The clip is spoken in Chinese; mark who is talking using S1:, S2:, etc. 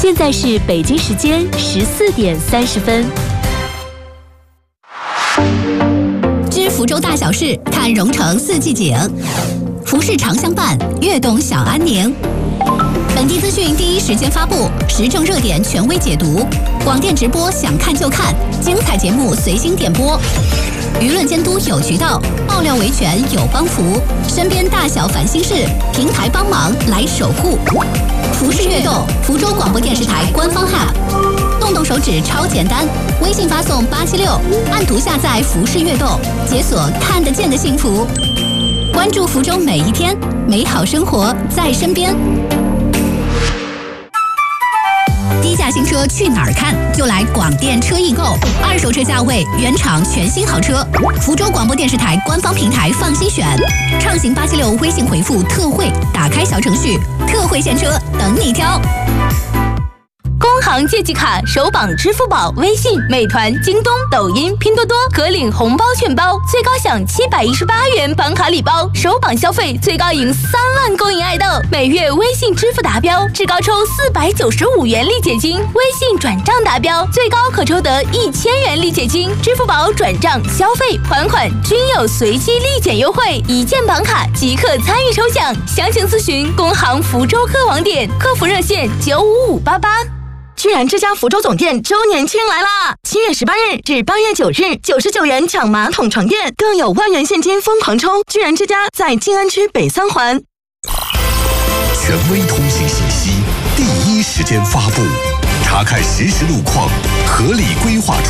S1: 现在是北京时间14点30分。
S2: 知福州大小事，看蓉城四季景。服饰常相伴，悦动小安宁。本地资讯第一时间发布，时政热点权威解读，广电直播想看就看，精彩节目随心点播。舆论监督有渠道，爆料维权有帮扶，身边大小烦心事，平台帮忙来守护。服饰悦动，福州广播电视台官方 App， 动动手指超简单，微信发送876，按图下载服饰悦动，解锁看得见的幸福。关注福州每一天，美好生活在身边。低价新车去哪儿看？就来广电车易购，二手车价位，原厂全新好车。福州广播电视台官方平台放心选，畅行876微信回复特惠，打开小程序，特惠现车等你挑。
S3: 工行借记卡首绑支付宝、微信、美团、京东、抖音、拼多多，可领红包券包，最高享718元绑卡礼包，首绑消费最高赢3万公银爱豆，每月微信支付达标，至高抽495元立减金，微信转账达标，最高可抽得1000元立减金，支付宝转账、消费、还款均有随机立减优惠，一键绑卡即可参与抽奖，详情咨询工行福州客网点，客服热线95588。
S4: 居然之家福州总店周年庆来啦！7月18日至8月9日，99元抢马桶床垫，更有万元现金疯狂抽！居然之家在静安区北3环。
S5: 权威通信信息，第一时间发布，查看实时路况，合理规划出